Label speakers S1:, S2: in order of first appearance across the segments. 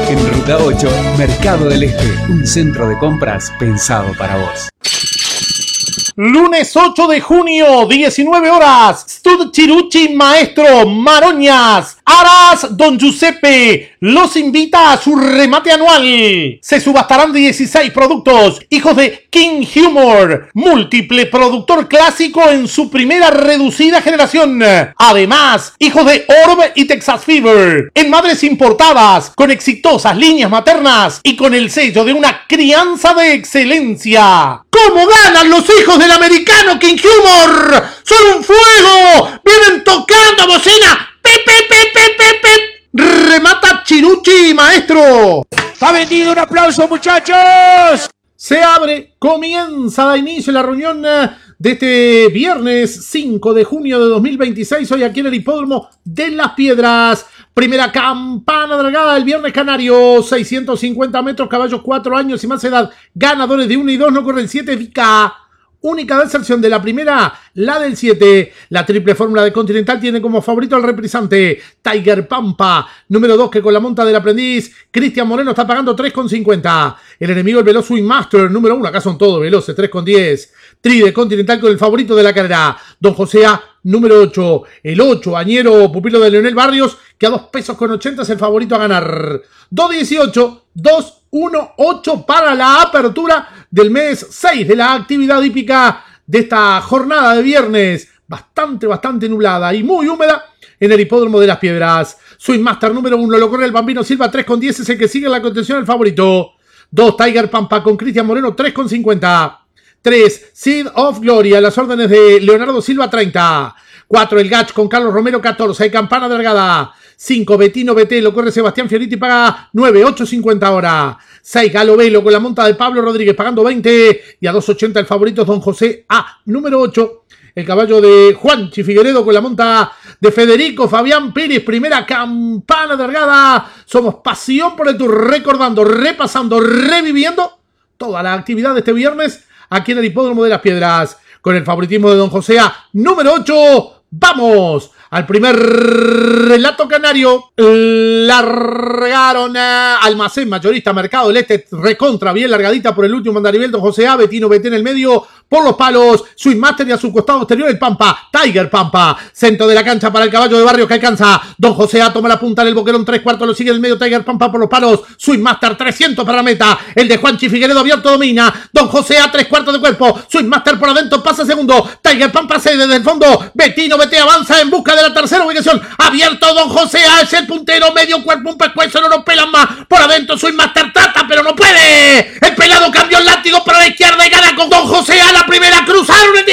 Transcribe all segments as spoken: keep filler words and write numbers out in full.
S1: En Ruta ocho, Mercado del Este, un centro de compras pensado para vos.
S2: Lunes ocho de junio, diecinueve horas, Stud Chiruchi Maestro Maroñas, Aras Don Giuseppe los invita a su remate anual. Se subastarán dieciséis productos, hijos de King Humor, múltiple productor clásico en su primera reducida generación. Además, hijos de Orb y Texas Fever, en madres importadas, con exitosas líneas maternas y con el sello de una crianza de excelencia. ¿Cómo ganan los hijos del americano King Humor? ¡Son un fuego! ¡Vienen tocando bocina! ¡Pep, pep, pep, pep, pep, pep! ¡Remata Chiruchi, maestro!
S3: ¡Está vendido! ¡Un aplauso, muchachos!
S2: Se abre, comienza, da inicio la reunión de este viernes cinco de junio de dos mil veintiséis, hoy aquí en el Hipódromo de Las Piedras. Primera campana dragada del Viernes Canario, seiscientos cincuenta metros, caballos cuatro años y más edad, ganadores de uno y dos, no corren siete, Vika. Única deserción de la primera, la del siete. La triple fórmula de Continental tiene como favorito al reprisante Tiger Pampa. Número dos, que con la monta del aprendiz Cristian Moreno está pagando tres con cincuenta. El enemigo, el veloz Swing Master. Número uno, acá son todos veloces, tres con diez. Tri de Continental con el favorito de la carrera, Don José A. Número ocho. El ocho, Añero, pupilo de Leonel Barrios, que a dos pesos con ochenta es el favorito a ganar. dos dieciocho, dos uno ocho para la apertura del mes seis de la actividad hípica de esta jornada de viernes, bastante, bastante nublada y muy húmeda en el Hipódromo de Las Piedras. Swing Master número uno, lo corre el Bambino Silva, tres con diez, es el que sigue en la contención, el favorito. dos, Tiger Pampa con Cristian Moreno, tres con cincuenta. tres, Seed of Glory, a las órdenes de Leonardo Silva, treinta. cuatro, El Gach con Carlos Romero, catorce. Hay campana delgada. cinco, Betino B T, lo corre Sebastián Fioriti, paga nueve, ocho cincuenta ahora. seis, Galo Velo con la monta de Pablo Rodríguez, pagando veinte. Y a dos ochenta el favorito es Don José A. Número ocho, el caballo de Juanchi Figueredo con la monta de Federico Fabián Pérez. Primera campana delgada. Somos pasión por el tour, recordando, repasando, reviviendo toda la actividad de este viernes aquí en el Hipódromo de Las Piedras, con el favoritismo de Don José A. Número ocho. ¡Vamos! Al primer relato canario. Largaron a Almacén Mayorista Mercado del Este, recontra bien largadita por el último mandarivel, Don José A. Betino B T en el medio, por los palos, Swing Master, y a su costado exterior el Pampa, Tiger Pampa, centro de la cancha para el caballo de Barrios que alcanza. Don José A toma la punta en el boquerón, tres cuartos, lo sigue en el medio Tiger Pampa por los palos, Swing Master trescientos para la meta, el de Juanchi Figueredo abierto domina, Don José A tres cuartos de cuerpo, Swing Master por adentro, pasa segundo, Tiger Pampa se desde el fondo, Betino B T avanza en busca de la tercera ubicación, abierto Don José A es el puntero, medio cuerpo, un pescuezo, no lo pelan más, por adentro Swing Master trata pero no puede, el pelado cambió el látigo para la izquierda y gana con Don José A la primera, cruzaron el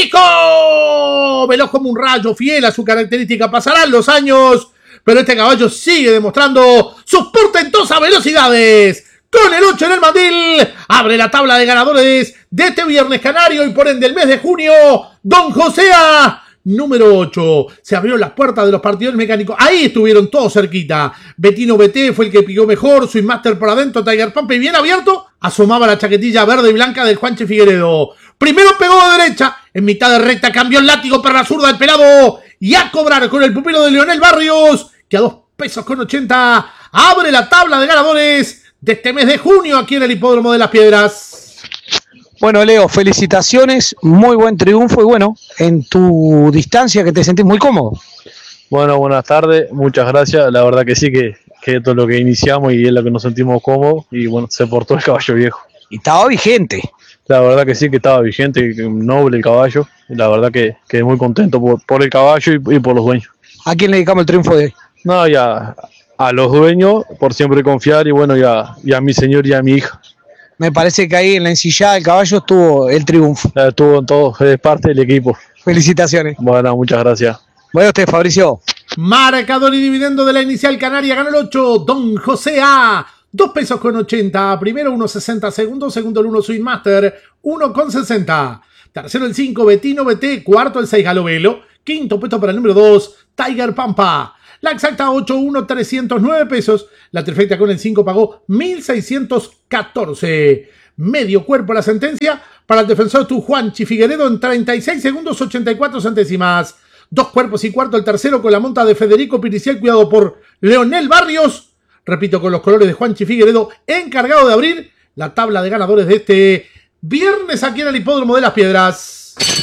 S2: disco, veloz como un rayo, fiel a su característica, pasarán los años, pero este caballo sigue demostrando sus portentosas velocidades. Con el ocho en el mandil, abre la tabla de ganadores de este viernes canario y por ende el mes de junio, Don José A. Número ocho, se abrieron las puertas de los partidores mecánicos, ahí estuvieron todos cerquita. Betino B T fue el que picó mejor, Swing Master por adentro, Tiger Pampa y bien abierto, asomaba la chaquetilla verde y blanca del Juanchi Figueredo. Primero pegó a derecha, en mitad de recta cambió el látigo para la zurda del pelado y a cobrar con el pupilo de Leonel Barrios, que a dos pesos con ochenta abre la tabla de ganadores de este mes de junio aquí en el Hipódromo de Las Piedras.
S3: Bueno, Leo, felicitaciones, muy buen triunfo y bueno, en tu distancia que te sentís muy cómodo.
S4: Bueno, buenas tardes, muchas gracias, la verdad que sí, que, que esto es lo que iniciamos y es lo que nos sentimos cómodos y bueno, se portó el caballo viejo.
S3: Y estaba vigente.
S4: La verdad que sí, que estaba vigente, noble el caballo, y la verdad que quedé muy contento por, por el caballo y, y por los dueños.
S3: ¿A quién le dedicamos el triunfo de hoy?
S4: No, ya a los dueños, por siempre confiar y bueno, ya, ya a mi señor y a mi hija.
S3: Me parece que ahí en la ensillada del caballo estuvo el triunfo.
S4: Estuvo en todo, es parte del equipo.
S3: Felicitaciones.
S4: Bueno, muchas gracias.
S3: Bueno, usted, Fabricio.
S2: Marcador y dividendo de la inicial canaria, gana el ocho, Don José A. dos pesos con ochenta, primero uno sesenta, segundo, segundo el uno Swing Master, uno con sesenta. Tercero el cinco, Betino B T, cuarto el seis, Galo Velo, quinto puesto para el número dos, Tiger Pampa. La exacta ocho uno, trescientos nueve pesos. La trifecta con el cinco pagó mil seiscientos catorce. Medio cuerpo la sentencia para el defensor tu Juanchi Figueredo en treinta y seis segundos ochenta y cuatro centésimas. Dos cuerpos y cuarto el tercero con la monta de Federico Piriciel, cuidado por Leonel Barrios. repito, con los colores de Juanchi Figueredo, encargado de abrir la tabla de ganadores de este viernes aquí en el Hipódromo de las Piedras.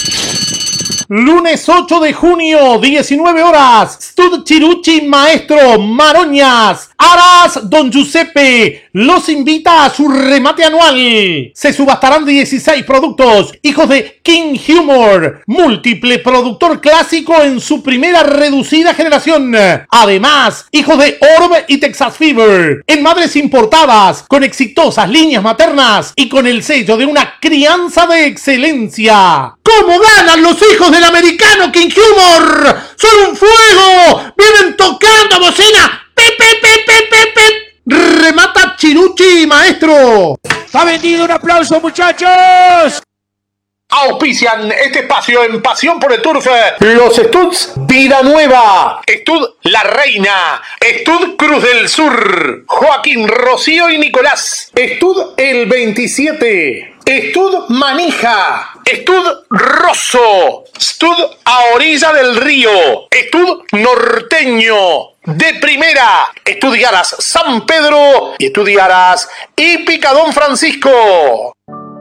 S2: Lunes ocho de junio, diecinueve horas, Stud Chiruchi Maestro Maroñas, Aras Don Giuseppe los invita a su remate anual. Se subastarán dieciséis productos, hijos de King Humor, múltiple productor clásico en su primera reducida generación. Además, hijos de Orb y Texas Fever, en madres importadas, con exitosas líneas maternas y con el sello de una crianza de excelencia. ¿Cómo ganan los hijos del americano King Humor? ¡Son un fuego! ¡Vienen tocando bocina! ¡Pip, pip, pip, pip, pip, pip! ¡Remata Chiruchi, maestro!
S3: ¡Está vendido! ¡Un aplauso, muchachos!
S2: Auspician este espacio en Pasión por el Turf los Studs Vida Nueva, Stud La Reina, Stud Cruz del Sur, Joaquín, Rocío y Nicolás, Stud El veintisiete, Stud Manija, Stud Rosso, Stud A Orilla del Río, Stud Norteño, de Primera, Estudiaras San Pedro y Estudiaras Hípica Don Francisco.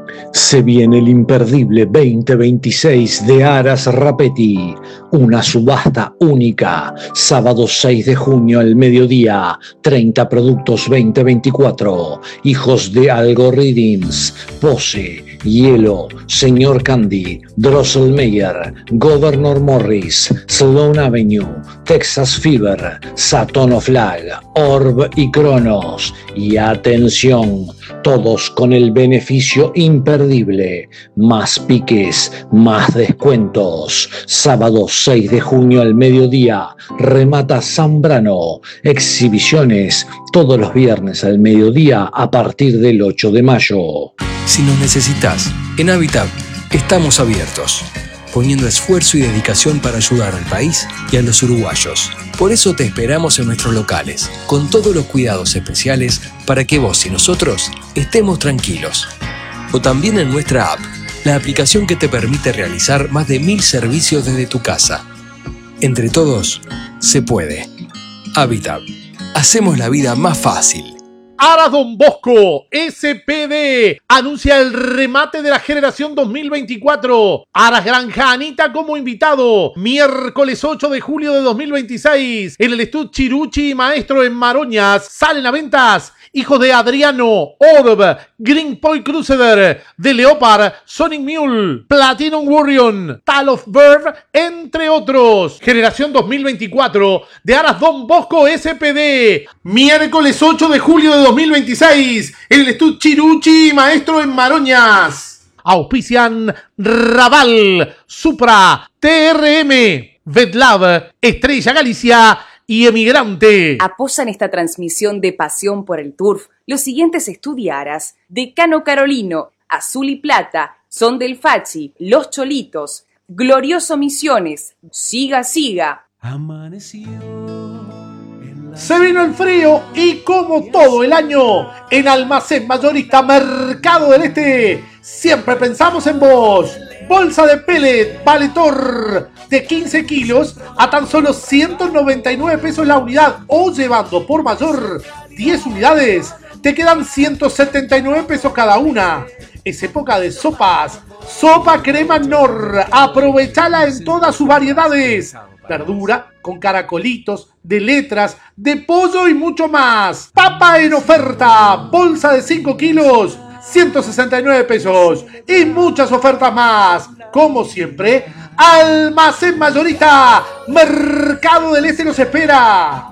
S5: Se viene el imperdible veinte veintiséis de Aras Rapetti, una subasta única, sábado seis de junio al mediodía, treinta productos veinte veinticuatro, hijos de Algorithms, Pose, Hielo, Señor Candy, Drosselmeyer, Governor Morris, Sloan Avenue, Texas Fever, Saturn Flag, Orb y Cronos. Y atención, todos con el beneficio imperdible, más piques, más descuentos. Sábado seis de junio al mediodía, remata Zambrano. Exhibiciones todos los viernes al mediodía a partir del ocho de mayo.
S6: Si nos necesitas, en Habitat estamos abiertos, poniendo esfuerzo y dedicación para ayudar al país y a los uruguayos. Por eso te esperamos en nuestros locales, con todos los cuidados especiales para que vos y nosotros estemos tranquilos. O también en nuestra app, la aplicación que te permite realizar más de mil servicios desde tu casa. Entre todos, se puede. Habitat. Hacemos la vida más fácil.
S2: Aras Don Bosco, S P D, anuncia el remate de la generación dos mil veinticuatro. Aras Granja Anita como invitado. Miércoles ocho de julio de dos mil veintiséis. En el Stud Chiruchi Maestro en Maroñas. Salen a ventas hijos de Adriano, Orb, Green Point Crusader, de Leopard, Sonic Mule, Platinum Warrior, Tal of Bird, entre otros. Generación dos mil veinticuatro de Aras Don Bosco S P D. Miércoles ocho de julio de dos mil veintiséis. En el Stud Chiruchi Maestro en Maroñas. Auspician Raval, Supra, T R M, Vetlab, Estrella Galicia y Emigrante.
S7: Apoyan esta transmisión de Pasión por el Turf los siguientes estudiaras: Decano Carolino, Azul y Plata, Son del Fachi, Los Cholitos, Glorioso Misiones, Siga Siga.
S1: Amaneció.
S2: Se vino el frío y como todo el año, en Almacén Mayorista Mercado del Este, siempre pensamos en vos. Bolsa de pellet Valetor de quince kilos a tan solo ciento noventa y nueve pesos la unidad, o llevando por mayor diez unidades, te quedan ciento setenta y nueve pesos cada una. Es época de sopas. Sopa crema Nor, aprovechala en todas sus variedades. Verdura con caracolitos, de letras, de pollo y mucho más. Papa en oferta, bolsa de cinco kilos, ciento sesenta y nueve pesos. Y muchas ofertas más. Como siempre, Almacén Mayorista Mercado del Este los espera.